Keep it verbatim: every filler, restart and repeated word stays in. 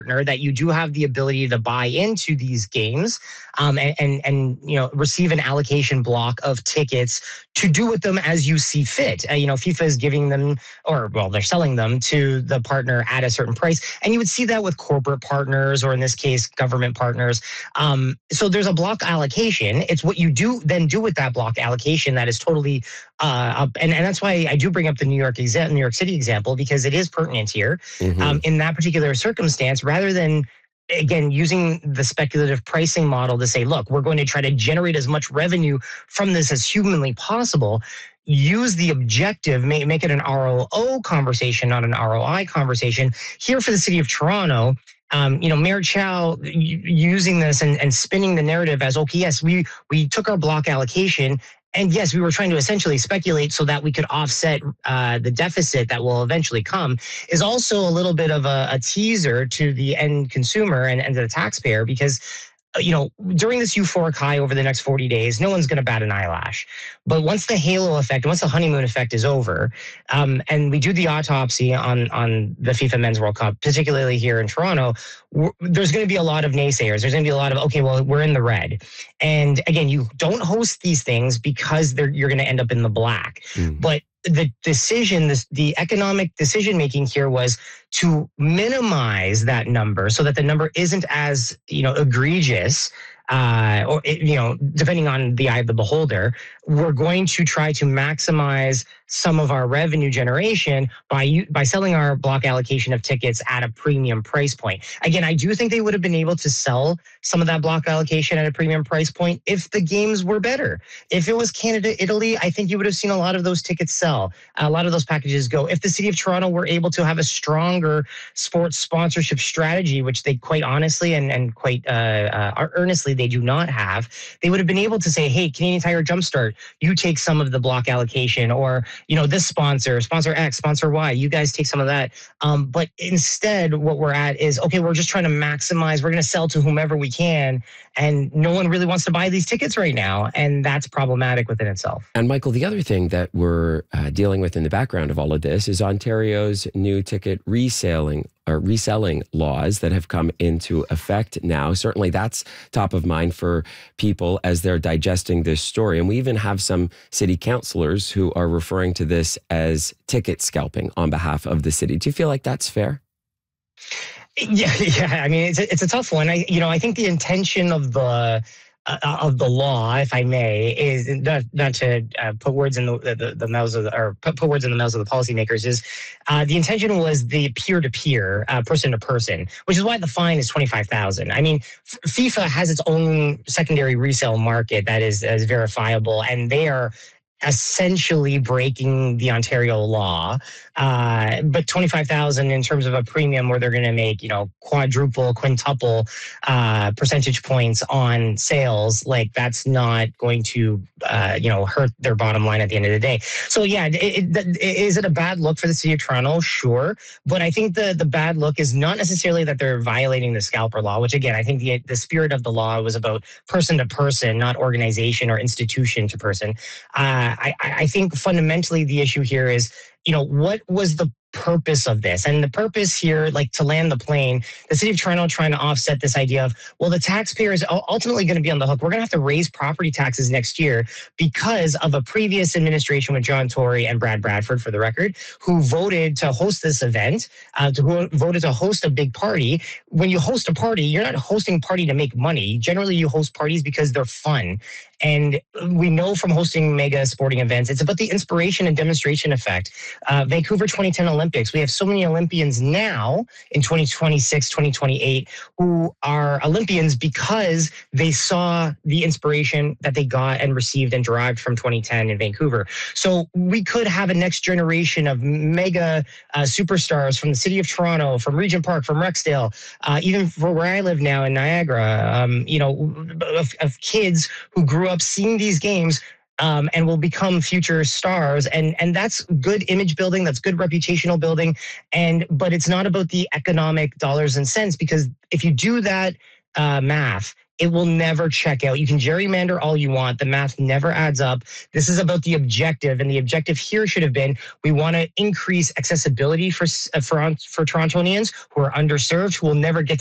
partner that you do have the ability to buy into these games um, and, and, and, you know, receive an allocation block of tickets to do with them as you see fit. Uh, you know, FIFA is giving them, or well, they're selling them to the partner at a certain price. And you would see that with corporate partners, or in this case, government partners. Um, so there's a block allocation. It's what you do then do with that block allocation that is totally uh, up. And, and that's why I do bring up the New York exa- New York City example, because it is pertinent here. Mm-hmm. Um, in that particular circumstance, rather than again, using the speculative pricing model to say, look, we're going to try to generate as much revenue from this as humanly possible, use the objective, make, make it an R O O conversation, not an R O I conversation. Here for the city of Toronto, um, you know, Mayor Chow using this and, and spinning the narrative as, okay, yes, we, we took our block allocation, and yes, we were trying to essentially speculate so that we could offset uh, the deficit that will eventually come, is also a little bit of a, a teaser to the end consumer and, and to the taxpayer, because you know, during this euphoric high over the next forty days, no one's going to bat an eyelash. But once the halo effect, once the honeymoon effect is over, um, and we do the autopsy on, on the FIFA Men's World Cup, particularly here in Toronto, there's going to be a lot of naysayers. There's going to be a lot of, okay, well, we're in the red. And again, you don't host these things because they're, you're going to end up in the black. Mm. But the decision, this, the economic decision making here was to minimize that number so that the number isn't as, you know, egregious, uh, or, you know, depending on the eye of the beholder. We're going to try to maximize some of our revenue generation by by selling our block allocation of tickets at a premium price point. Again, I do think they would have been able to sell some of that block allocation at a premium price point if the games were better. If it was Canada, Italy, I think you would have seen a lot of those tickets sell, a lot of those packages go. If the city of Toronto were able to have a stronger sports sponsorship strategy, which they quite honestly and, and quite uh, uh, earnestly they do not have, they would have been able to say, hey, Canadian Tire Jumpstart, you take some of the block allocation, or you know, this sponsor, sponsor X, sponsor Y, you guys take some of that. Um, but instead, what we're at is, okay, we're just trying to maximize, we're going to sell to whomever we can. And no one really wants to buy these tickets right now. And that's problematic within itself. And Michael, the other thing that we're uh, dealing with in the background of all of this is Ontario's new ticket reselling or reselling laws that have come into effect now. Certainly that's top of mind for people as they're digesting this story. And we even have some city councillors who are referring to this as ticket scalping on behalf of the city. Do you feel like that's fair? Yeah, yeah. I mean, it's a, it's a tough one. I, you know, I think the intention of the uh, of the law, if I may, is not, not to uh, put words in the, the, the mouths of the, or put, put words in the mouths of the policymakers. Is uh, the intention was the peer-to-peer, uh, person-to-person, which is why the fine is twenty-five thousand. I mean, F- FIFA has its own secondary resale market that is, is verifiable, and they are essentially breaking the Ontario law. Uh, but twenty-five thousand in terms of a premium where they're going to make, you know, quadruple, quintuple uh, percentage points on sales, like that's not going to, uh, you know, hurt their bottom line at the end of the day. So yeah, it, it, it, is it a bad look for the city of Toronto? Sure. But I think the, the bad look is not necessarily that they're violating the scalper law, which again, I think the, the spirit of the law was about person to person, not organization or institution to person. Uh, I, I think fundamentally the issue here is, you know, what was the purpose of this? And the purpose here, like to land the plane, the city of Toronto trying to offset this idea of, well, the taxpayer is ultimately going to be on the hook. We're going to have to raise property taxes next year because of a previous administration with John Tory and Brad Bradford, for the record, who voted to host this event, uh, to, who voted to host a big party. When you host a party, you're not hosting a party to make money. Generally, you host parties because they're fun. And we know from hosting mega sporting events, it's about the inspiration and demonstration effect. Uh, Vancouver twenty ten Olympics, we have so many Olympians now in twenty twenty-six, twenty twenty-eight who are Olympians because they saw the inspiration that they got and received and derived from twenty ten in Vancouver. So we could have a next generation of mega uh, superstars from the city of Toronto, from Regent Park, from Rexdale, uh, even for where I live now in Niagara, um, you know, of, of kids who grew up seeing these games um, and will become future stars. And, and that's good image building. That's good reputational building. And, but it's not about the economic dollars and cents, because if you do that uh, math, it will never check out. You can gerrymander all you want. The math never adds up. This is about the objective, and the objective here should have been we want to increase accessibility for for for Torontonians who are underserved, who will never get